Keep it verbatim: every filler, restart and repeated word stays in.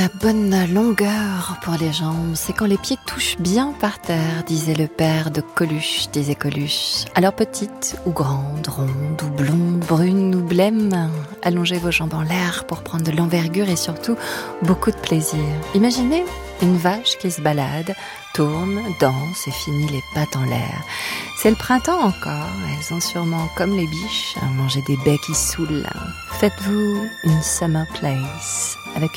La bonne longueur pour les jambes, c'est quand les pieds touchent bien par terre, disait le père de Coluche, disait Coluche. Alors petite ou grande, ronde ou blonde, brune ou blême, allongez vos jambes en l'air pour prendre de l'envergure et surtout beaucoup de plaisir. Imaginez une vache qui se balade, tourne, danse et finit les pattes en l'air. C'est le printemps encore, elles ont sûrement, comme les biches, mangé des baies qui saoulent. Faites-vous une summer place avec